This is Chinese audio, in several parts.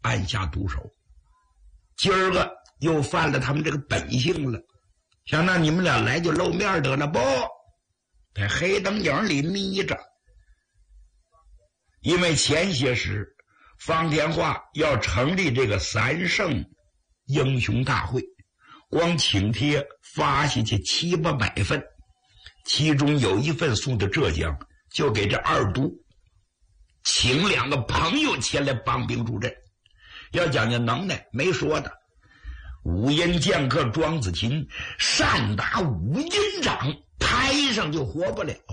按下毒手。今儿个又犯了他们这个本性了，想让你们俩来就露面得了不？在黑灯影里眯着。因为前些时方天画要成立这个三圣英雄大会，光请帖发下去700-800份，其中有一份送到浙江，就给这二都，请2个朋友前来帮兵助阵。要讲究能耐没说的，五阴剑客庄子琴善打五阴掌，拍上就活不了。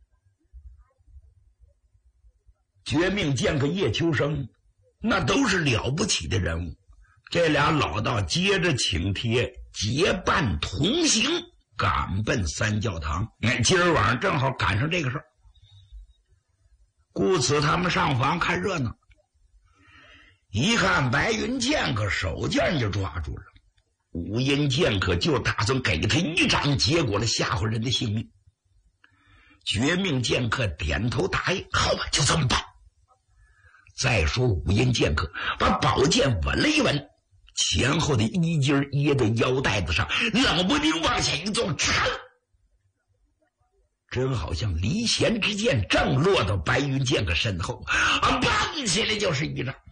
绝命剑客叶秋生那都是了不起的人物，这俩老道接着请帖结伴同行，赶奔三教堂。今儿晚上正好赶上这个事儿，故此他们上房看热闹。一看白云剑客手剑就抓住了，五阴剑客就打算给他一掌，结果了吓唬人的性命。绝命剑客点头答应，好吧，就这么办。再说五阴剑客把宝剑稳了一稳，前后的衣襟掖在腰带子上，冷不丁往下一纵，真好像离弦之箭正落到白云剑客身后，棒起来就是一掌。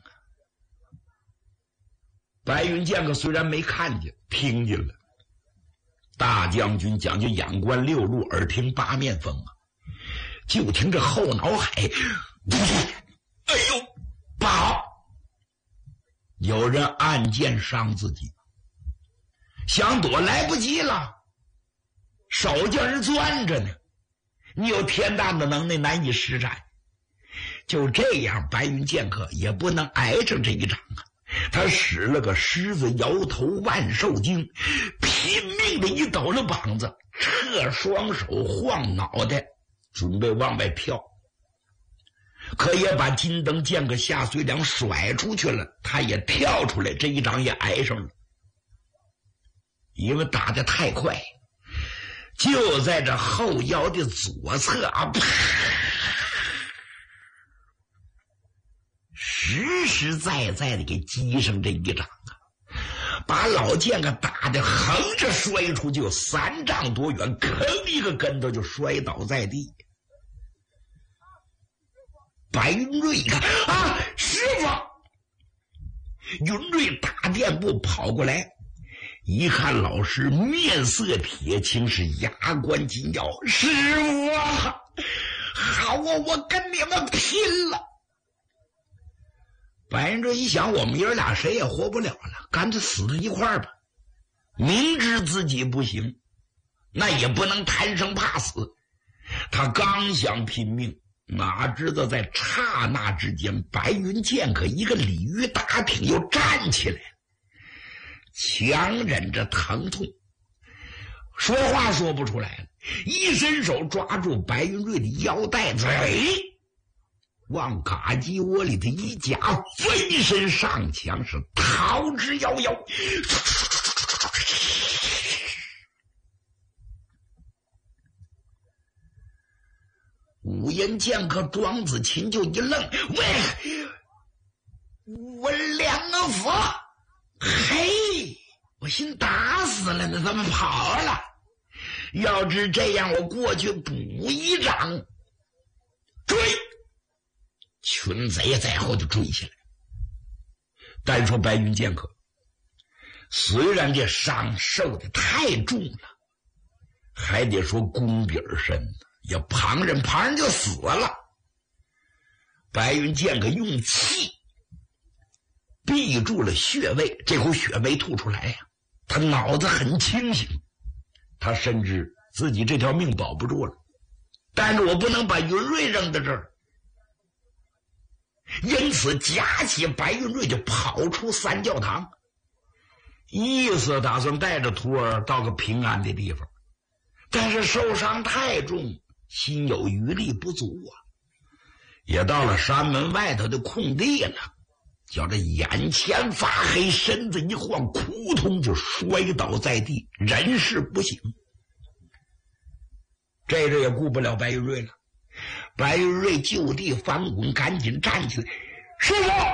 白云剑客虽然没看见，听见了。大将军讲究眼观六路，耳听八面风啊！就听这后脑海，哎呦，不好！有人按剑伤自己，想躲来不及了，手劲儿攥着呢。你有天大的能耐难以施展，就这样，白云剑客也不能挨着这一掌啊！他使了个狮子摇头万寿经，拼命的一抖了膀子，侧双手晃脑袋，准备往外跳，可也把金灯剑客夏遂良甩出去了，他也跳出来，这一掌也挨上了。因为打得太快，就在这后腰的左侧啊，实实在在的给击上这一掌啊，把老剑客打得横着摔出去有3丈多远，吭一个跟头就摔倒在地。白云瑞一看啊，师傅！云瑞打垫步跑过来，一看老师面色铁青，是牙关紧咬，师傅啊，好啊，我跟你们拼了！白云瑞一想，我们爷俩谁也活不了了，干脆死在一块儿吧。明知自己不行，那也不能贪生怕死。他刚想拼命，哪知道在刹那之间，白云剑客一个鲤鱼打挺又站起来了，强忍着疼痛，说话说不出来了，一伸手抓住白云瑞的腰带子，往嘎鸡窝里的一夹，飞身上墙，是逃之夭夭。五阴剑客庄子琴就一愣，喂，我2佛，嘿，我心打死了呢，怎么跑了？要知这样，我过去补一掌，追！群贼在后就追起来。单说白云剑客，虽然这伤受的太重了，还得说功底儿深，要旁人就死了。白云剑客用气闭住了穴位，这口血没吐出来呀。他脑子很清醒，他深知自己这条命保不住了，但是我不能把云瑞扔在这儿，因此夹起白云瑞就跑出三教堂，意思打算带着徒儿到个平安的地方，但是受伤太重，心有余力不足啊。也到了山门外头的空地了，叫这眼前发黑，身子一晃，扑通就摔倒在地，人事不省。这个也顾不了白云瑞了，白云瑞就地翻滚，赶紧站起来，师傅！